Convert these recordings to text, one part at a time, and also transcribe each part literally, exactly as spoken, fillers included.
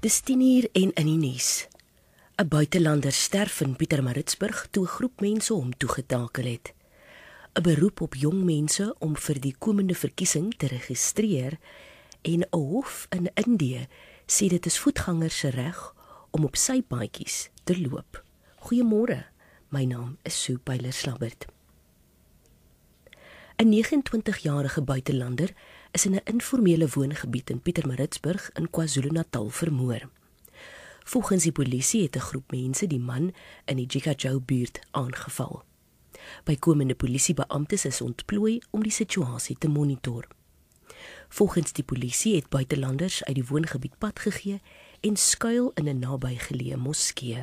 Dis tien uur en in die nuus. 'n Buitelander sterf in Pietermaritzburg toe 'n groep mense hom toegetakel het. 'n Beroep op jong mense om vir die komende verkiesing te registreer en 'n hof in Indië sê dit is voetgangers se reg om op sy paadjies te loop. Goeiemôre, my naam is Sue Pyler-Slabbert. 'n negenentwintigjarige buitelander is in 'n informele woongebied in Pietermaritzburg in KwaZulu-Natal vermoor. Volgens die polisie het 'n groep mense die man in die Jikajou-buurt aangeval. Bykomende polisiebeamptes is ontplooi om die situasie te monitor. Volgens die polisie het buitelanders uit die woongebied pad gegee en skuil in 'n nabygeleë moskee.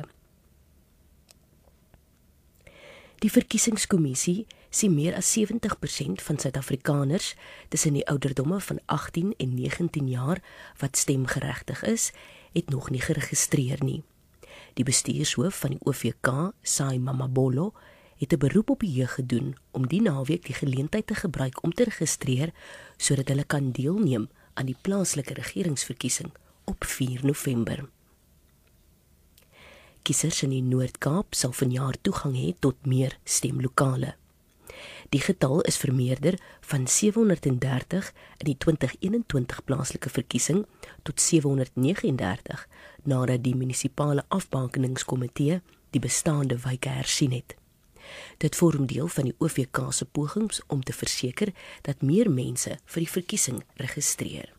Die verkiesingskommissie sê meer as sewentig persent van Suid-Afrikaners tussen die ouderdomme van agttien en negentien jaar wat stemgeregtig is, het nog nie geregistreer nie. Die bestuurshoof van die O V K, Sai Mamabolo, het 'n beroep op die jeug gedoen om die naweek die geleentheid te gebruik om te registreer sodat hulle kan deelneem aan die plaaslike regeringsverkiesing op vier November. Kiesers in die Noord-Kaap sal vanjaar toegang hê tot meer stemlokale. Die getal is vermeerder van sewehonderddertig in die twintig eenentwintig plaaslike verkiesing tot sewehonderdnegenendertig nadat die munisipale afbakeningskomitee die bestaande wyke hersien het. Dit vorm deel van die O V K se pogings om te verseker dat meer mense vir die verkiesing registreer.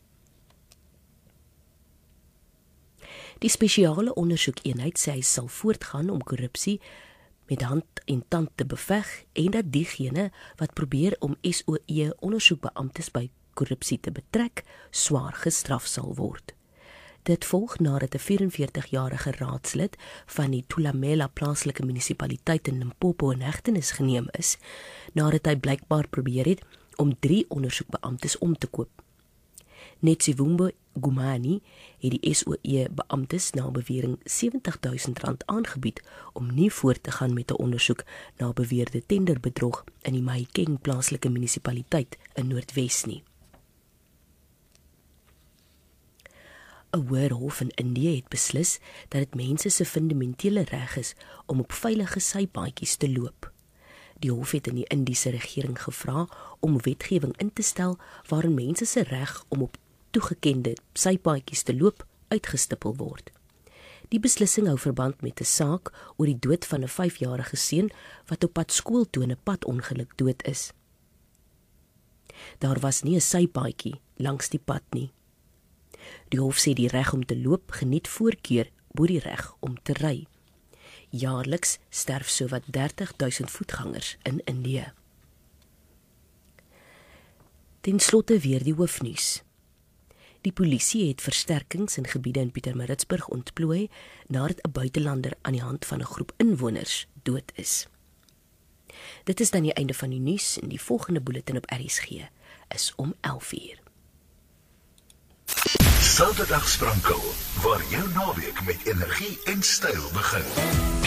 Die spesiale ondersoekeenheid sê hy sal voortgaan om korrupsie met hand en tand te beveg en dat diegene wat probeer om S O E ondersoekbeamptes by korrupsie te betrek, swaar gestraf sal word. Dit volg nadat 'n vyf-en-veertig-jarige raadslid van die Thulamela plaaslike munisipaliteit in Limpopo in hegtenis geneem is, nadat hy blykbaar probeer het om drie ondersoekbeamptes om te koop. Netsivumbo Gumani het die S O E-beamptes na bewering sewentig duisend rand aangebied om nie voort te gaan met 'n ondersoek na beweerde tenderbedrog in die Mahikeng plaaslike munisipaliteit in Noordwes nie. 'n Hoër hof in Indië het beslis dat dit mense se fundamentele reg is om op veilige sypaadjies te loop. Die hof het in die Indiese regering gevra om wetgewing in te stel waarin mense se reg om op toegekende sypaadjies te loop uitgestippel word. Die beslissing hou verband met 'n saak oor die dood van 'n vyfjarige seun wat op pad skool toe in 'n padongeluk dood is. Daar was nie 'n sypaadjie langs die pad nie. Die hof sê die reg om te loop geniet voorkeur bo die reg om te ry. Jaarliks sterf sowat dertig duisend voetgangers in Indië. Ten slotte weer die hoofnuus. Die polisie het versterkings in gebiede in Pietermaritzburg ontplooi nadat 'n buitelander aan die hand van 'n groep inwoners dood is. Dit is dan die einde van die nuus en die volgende bulletin op R S G is om elf uur. Saterdag sprankel, waar jou naweek met energie en styl begin.